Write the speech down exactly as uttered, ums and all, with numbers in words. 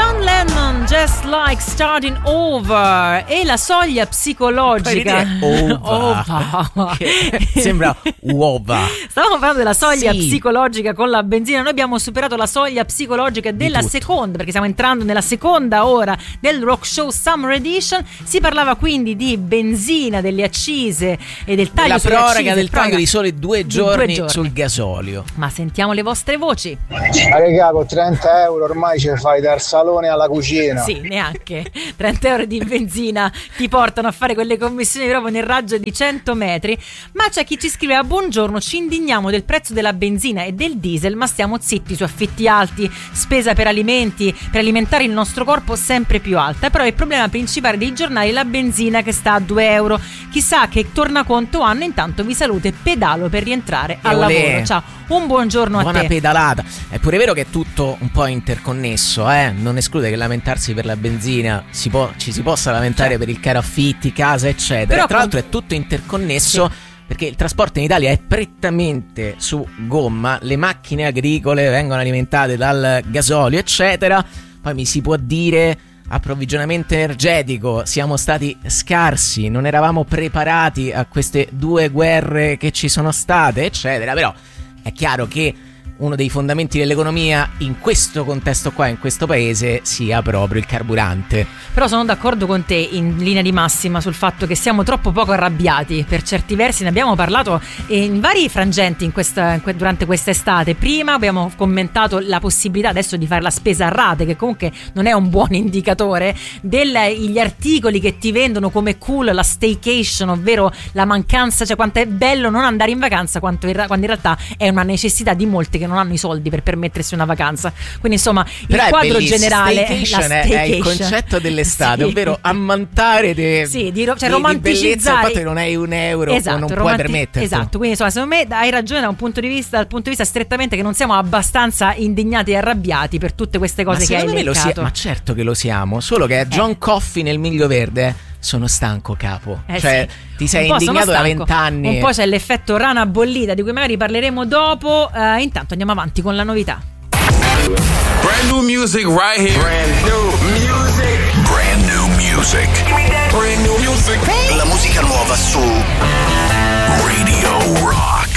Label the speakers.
Speaker 1: John Lennon, Just Like Starting Over, e la soglia psicologica.
Speaker 2: Ova. Sembra uova.
Speaker 1: Stavamo parlando della soglia
Speaker 2: sì.
Speaker 1: psicologica con la benzina. Noi abbiamo superato la soglia psicologica della seconda, perché stiamo entrando nella seconda ora del Rock Show Summer Edition. Si parlava quindi di benzina, delle accise e del taglio
Speaker 2: la
Speaker 1: sulle
Speaker 2: proroga
Speaker 1: accise,
Speaker 2: del taglio di soli due giorni,
Speaker 1: due giorni
Speaker 2: sul gasolio.
Speaker 1: Ma sentiamo le vostre voci.
Speaker 3: Ma regà, con trenta euro ormai ci fai dal salone alla cucina.
Speaker 1: Sì, neanche trenta euro di benzina ti portano a fare quelle commissioni proprio nel raggio di cento metri. Ma c'è chi ci scrive: a buongiorno, ci indigniamo del prezzo della benzina e del diesel, ma stiamo zitti su affitti alti, spesa per alimenti, per alimentare il nostro corpo sempre più alta. Però il problema principale dei giornali è la benzina che sta a due euro. Chissà che tornaconto hanno. Intanto vi saluto e pedalo per rientrare al
Speaker 2: Olè.
Speaker 1: lavoro. Ciao, un buongiorno a
Speaker 2: Buona
Speaker 1: te.
Speaker 2: pedalata. È pure vero che è tutto un po' interconnesso, eh? Non esclude che lamentarsi per la benzina si può, ci si possa lamentare, certo, per il caro affitti, casa, eccetera.
Speaker 1: Però
Speaker 2: tra l'altro è tutto interconnesso, sì, perché il trasporto in Italia è prettamente su gomma, le macchine agricole vengono alimentate dal gasolio, eccetera. Poi mi si può dire approvvigionamento energetico, siamo stati scarsi, non eravamo preparati a queste due guerre che ci sono state, eccetera. Però è chiaro che uno dei fondamenti dell'economia in questo contesto qua, in questo paese, sia proprio il carburante.
Speaker 1: Però sono d'accordo con te in linea di massima sul fatto che siamo troppo poco arrabbiati. Per certi versi ne abbiamo parlato in vari frangenti in questa, in que- durante quest'estate. Prima abbiamo commentato la possibilità adesso di fare la spesa a rate, che comunque non è un buon indicatore, degli articoli che ti vendono come cool la staycation, ovvero la mancanza, cioè quanto è bello non andare in vacanza, quanto in, quando in realtà è una necessità di molti che non hanno i soldi per permettersi una vacanza. Quindi insomma
Speaker 2: però
Speaker 1: il quadro generale
Speaker 2: è, la
Speaker 1: staycation
Speaker 2: è il concetto dell'estate, sì, ovvero ammantare de,
Speaker 1: sì, di, cioè,
Speaker 2: di,
Speaker 1: romanticizzare
Speaker 2: di bellezza il fatto che non hai un euro,
Speaker 1: esatto,
Speaker 2: o non
Speaker 1: romanti-
Speaker 2: puoi permetterti.
Speaker 1: Esatto, quindi insomma secondo me hai ragione da un punto di vista, dal punto di vista strettamente, che non siamo abbastanza indignati e arrabbiati per tutte queste cose
Speaker 2: ma
Speaker 1: che hai
Speaker 2: me lo
Speaker 1: elencato.
Speaker 2: sia, ma certo che lo siamo, solo che a John
Speaker 1: eh.
Speaker 2: Coffey nel Miglio Verde sono stanco, capo.
Speaker 1: Eh
Speaker 2: cioè
Speaker 1: sì.
Speaker 2: ti sei
Speaker 1: Un po'
Speaker 2: indignato
Speaker 1: sono
Speaker 2: da
Speaker 1: stanco.
Speaker 2: vent'anni.
Speaker 1: Un po' c'è l'effetto rana bollita di cui magari parleremo dopo. Uh, intanto andiamo avanti con la novità.
Speaker 4: Brand new music right here. Brand new music. Brand new music. Brand new music.
Speaker 5: La musica nuova su Radio Rock.